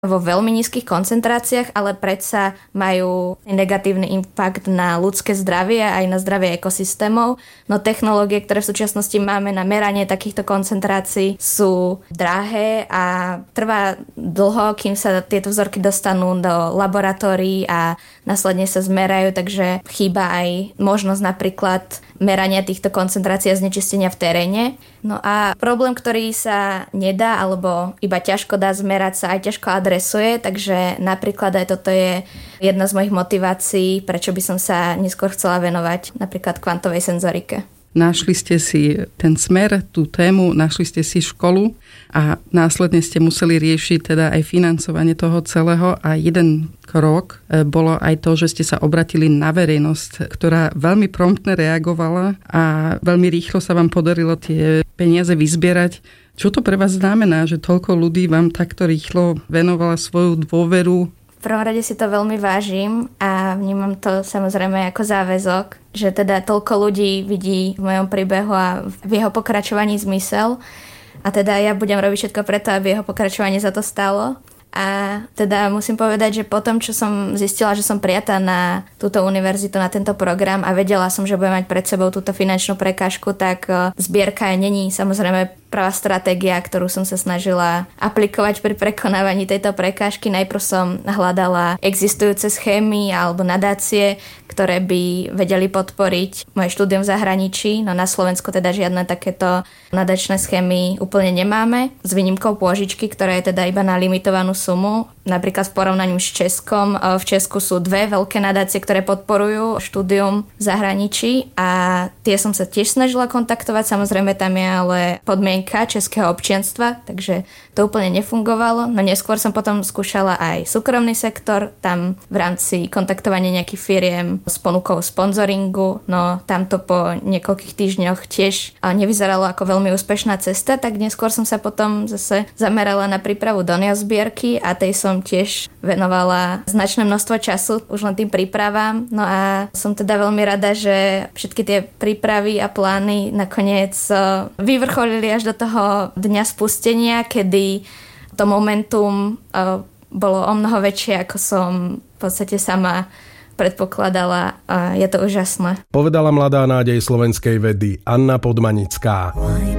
vo veľmi nízkych koncentráciách, ale predsa majú negatívny impact na ľudské zdravie aj na zdravie ekosystémov. No technológie, ktoré v súčasnosti máme na meranie takýchto koncentrácií, sú drahé a trvá dlho, kým sa tieto vzorky dostanú do laboratórií a následne sa zmerajú, takže chýba aj možnosť napríklad merania týchto koncentrácií a znečistenia v teréne. No a problém, ktorý sa nedá alebo iba ťažko dá zmerať, sa aj ťažko adresuje, takže napríklad aj toto je jedna z mojich motivácií, prečo by som sa neskôr chcela venovať napríklad kvantovej senzorike. Našli ste si ten smer, tú tému, našli ste si školu a následne ste museli riešiť teda aj financovanie toho celého a jeden krok bolo aj to, že ste sa obratili na verejnosť, ktorá veľmi promptne reagovala a veľmi rýchlo sa vám podarilo tie peniaze vyzbierať. Čo to pre vás znamená, že toľko ľudí vám takto rýchlo venovala svoju dôveru? V prvom rade si to veľmi vážim a vnímam to samozrejme ako záväzok, že teda toľko ľudí vidí v mojom príbehu a v jeho pokračovaní zmysel a teda ja budem robiť všetko preto, aby jeho pokračovanie za to stálo. A teda musím povedať, že potom, čo som zistila, že som prijatá na túto univerzitu, na tento program a vedela som, že budem mať pred sebou túto finančnú prekážku, tak zbierka není samozrejme prvá stratégia, ktorú som sa snažila aplikovať pri prekonávaní tejto prekážky. Najprv som hľadala existujúce schémy alebo nadácie, ktoré by vedeli podporiť moje štúdium v zahraničí. No na Slovensku teda žiadne takéto nadačné schémy úplne nemáme. S výnimkou pôžičky, ktorá je teda iba na limitovanú sumu. Napríklad v porovnaní s Českom. V Česku sú dve veľké nadácie, ktoré podporujú štúdium v zahraničí a tie som sa tiež snažila kontaktovať. Samozrejme tam je ale podmienka českého občianstva, takže to úplne nefungovalo. No neskôr som potom skúšala aj súkromný sektor, tam v rámci kontaktovania nejakých firiem s ponukou sponzoringu, no tamto po niekoľkých týždňoch tiež nevyzeralo ako veľmi úspešná cesta, tak neskôr som sa potom zase zamerala na prípravu zbierky a tej som tiež venovala značné množstvo času už len tým prípravám. No a som teda veľmi rada, že všetky tie prípravy a plány nakoniec vyvrcholili až do toho dňa spustenia, kedy to momentum bolo o mnoho väčšie, ako som v podstate sama predpokladala a je to úžasné. Povedala mladá nádej slovenskej vedy Anna Podmanická.